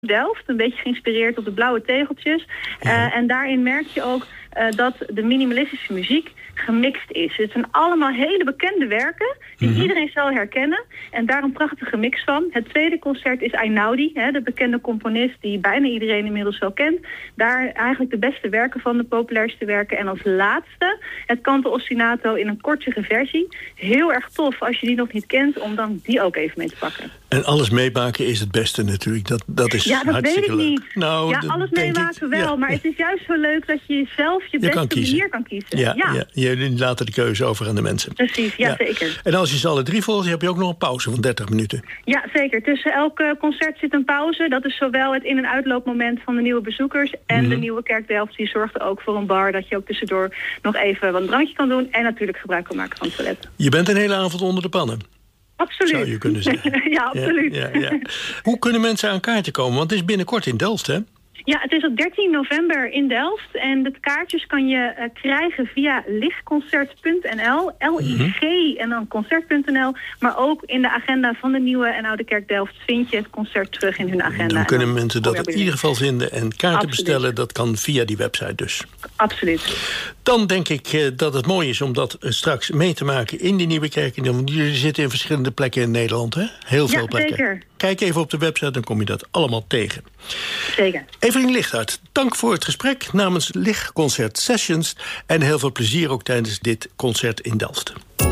Delft, een beetje geïnspireerd op de blauwe tegeltjes. En daarin merk je ook dat de minimalistische muziek gemixt is. Het zijn allemaal hele bekende werken die iedereen zal herkennen. En daar een prachtige mix van. Het tweede concert is Einaudi, de bekende componist die bijna iedereen inmiddels wel kent. Daar eigenlijk de beste werken van, de populairste werken. En als laatste het Canto Ostinato in een kortere versie. Heel erg tof als je die nog niet kent, om dan die ook even mee te pakken. En alles meemaken is het beste natuurlijk. Dat is hartstikke leuk. Niet. Nou, alles meemaken wel, maar het is juist zo leuk dat je zelf je beste manier kan kiezen. Ja. Jullie laten de keuze over aan de mensen. Precies, zeker. En als je ze alle 3 volgt, heb je ook nog een pauze van 30 minuten. Ja, zeker. Tussen elk concert zit een pauze. Dat is zowel het in- en uitloopmoment van de nieuwe bezoekers en de nieuwe Kerk Delft. Die zorgt er ook voor een bar dat je ook tussendoor nog even wat drankje kan doen en natuurlijk gebruik kan maken van het toilet. Je bent een hele avond onder de pannen. Absoluut. Zou je kunnen zeggen. Ja, absoluut. Ja. Hoe kunnen mensen aan kaarten komen? Want het is binnenkort in Delft, hè? Ja, het is op 13 november in Delft. En de kaartjes kan je krijgen via ligconcert.nl, LIG en dan concert.nl. Maar ook in de agenda van de Nieuwe en Oude Kerk Delft vind je het concert terug in hun agenda. Dan kunnen mensen dat in ieder geval vinden. En kaarten bestellen, dat kan via die website dus. Absoluut. Dan denk ik dat het mooi is om dat straks mee te maken in die Nieuwe Kerk. Jullie zitten in verschillende plekken in Nederland, hè? Heel veel plekken. Zeker. Kijk even op de website, dan kom je dat allemaal tegen. Zeker. Evelien Lichthart, dank voor het gesprek namens Lig Concert Sessions. En heel veel plezier ook tijdens dit concert in Delft.